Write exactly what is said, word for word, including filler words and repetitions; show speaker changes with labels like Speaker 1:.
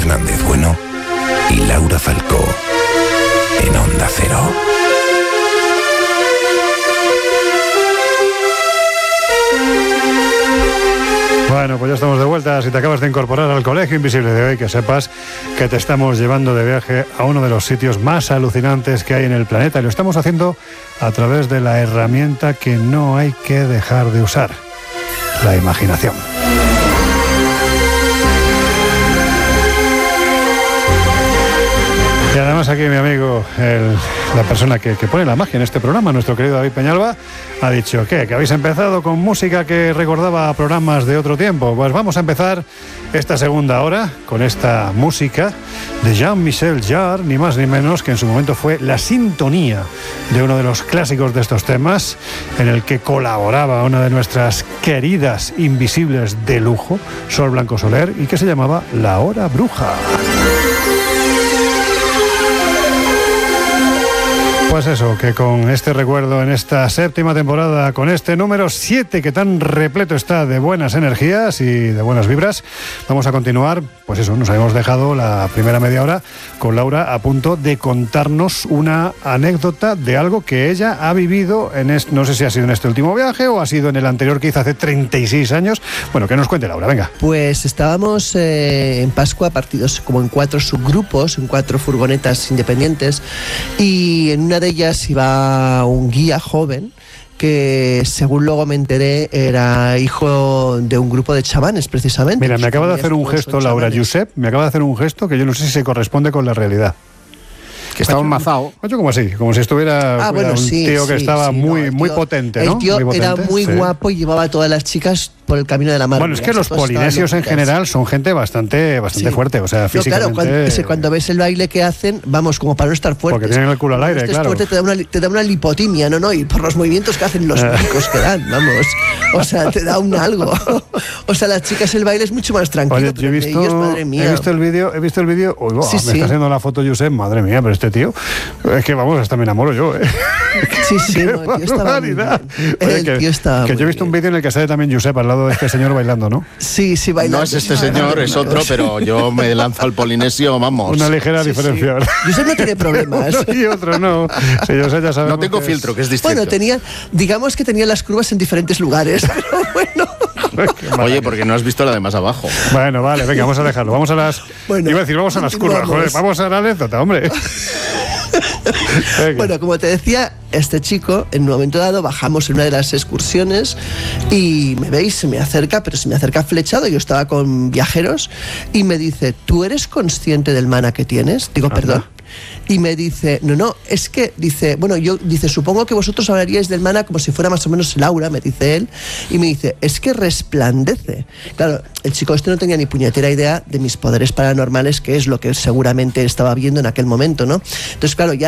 Speaker 1: Fernández Bueno y Laura Falcó en Onda Cero.
Speaker 2: Bueno, pues ya estamos de vuelta. Si te acabas de incorporar al Colegio Invisible de hoy, que sepas que te estamos llevando de viaje a uno de los sitios más alucinantes que hay en el planeta, y lo estamos haciendo a través de la herramienta que no hay que dejar de usar: la imaginación. Y además aquí mi amigo, el, la persona que, que pone la magia en este programa, nuestro querido David Peñalba, ha dicho, ¿qué? ¿Que habéis empezado con música que recordaba a programas de otro tiempo? Pues vamos a empezar esta segunda hora con esta música de Jean-Michel Jarre, ni más ni menos, que en su momento fue la sintonía de uno de los clásicos de estos temas, en el que colaboraba una de nuestras queridas invisibles de lujo, Sol Blanco Soler, y que se llamaba La Hora Bruja. Pues eso, que con este recuerdo en esta séptima temporada, con este número siete que tan repleto está de buenas energías y de buenas vibras, vamos a continuar. Pues eso, nos habíamos dejado la primera media hora con Laura a punto de contarnos una anécdota de algo que ella ha vivido en este, no sé si ha sido en este último viaje o ha sido en el anterior que hizo hace treinta y seis años. Bueno, que nos cuente Laura, venga.
Speaker 3: Pues estábamos eh, en Pascua partidos como en cuatro subgrupos, en cuatro furgonetas independientes, y en una de ellas iba un guía joven que, según luego me enteré, era hijo de un grupo de chamanes, precisamente.
Speaker 2: Mira, me acaba de hacer un gesto, Laura Josep, me acaba de hacer un gesto que yo no sé si se corresponde con la realidad.
Speaker 4: Que estaba enmazado.
Speaker 2: Hecho como así, como si estuviera
Speaker 3: ah, bueno,
Speaker 2: un
Speaker 3: sí,
Speaker 2: tío que
Speaker 3: sí,
Speaker 2: estaba
Speaker 3: sí,
Speaker 2: muy,
Speaker 3: no, tío,
Speaker 2: muy potente, ¿no?
Speaker 3: El tío
Speaker 2: muy potente,
Speaker 3: era muy
Speaker 2: sí.
Speaker 3: guapo y llevaba a todas las chicas por el camino de la mar.
Speaker 2: Bueno, es que los polinesios en general son gente bastante, bastante sí. fuerte, o sea, físicamente...
Speaker 3: No, claro, cuando, ese, cuando ves el baile que hacen, vamos, como para no estar fuertes.
Speaker 2: Porque tienen el culo al aire, claro.
Speaker 3: Fuerte, te da una, te da una lipotimia, ¿no? no Y por los movimientos que hacen los médicos que dan, vamos. O sea, te da un algo. O sea, las chicas el baile es mucho más tranquilo.
Speaker 2: Oye, yo he visto,
Speaker 3: ellos, madre mía.
Speaker 2: he visto el vídeo, he visto el vídeo, uy, wow,
Speaker 3: sí,
Speaker 2: me
Speaker 3: sí.
Speaker 2: está haciendo la foto Josep, madre mía, pero este tío, es que vamos, hasta me enamoro yo, ¿eh?
Speaker 3: Sí, sí, no, el tío estaba muy bien.
Speaker 2: Oye,
Speaker 3: el
Speaker 2: que,
Speaker 3: tío estaba
Speaker 2: que yo he visto un vídeo en el que sale también Josep al lado de este señor bailando, ¿no?
Speaker 3: Sí, sí, bailando.
Speaker 4: No es este señor, es otro, pero yo me lanzo al polinesio, vamos.
Speaker 2: Una ligera
Speaker 3: sí,
Speaker 2: diferencia.
Speaker 3: Sí. Josep no tiene problemas.
Speaker 2: Uno y otro no. Sí, Josep ya sabemos
Speaker 4: no tengo
Speaker 2: que
Speaker 4: filtro,
Speaker 2: es...
Speaker 4: que es distinto.
Speaker 3: Bueno, tenía, digamos que tenía las curvas en diferentes lugares, pero bueno.
Speaker 4: Oye, porque no has visto la de más abajo.
Speaker 2: Bueno, vale, venga, vamos a dejarlo. Vamos a las...
Speaker 3: Bueno,
Speaker 2: iba a decir, vamos a las curvas, joder, vamos a la anécdota, hombre.
Speaker 3: Bueno, como te decía, este chico, en un momento dado, bajamos en una de las excursiones y me veis, se me acerca, pero se me acerca flechado, yo estaba con viajeros, y me dice, ¿tú eres consciente del mana que tienes? Digo,
Speaker 2: Ajá.
Speaker 3: perdón. Y me dice, no, no, es que, dice, bueno, yo, dice, supongo que vosotros hablaríais del mana como si fuera más o menos el aura, me dice él, y me dice, es que resplandece. Claro, el chico este no tenía ni puñetera idea de mis poderes paranormales, que es lo que seguramente estaba viendo en aquel momento, ¿no? Entonces, claro, ya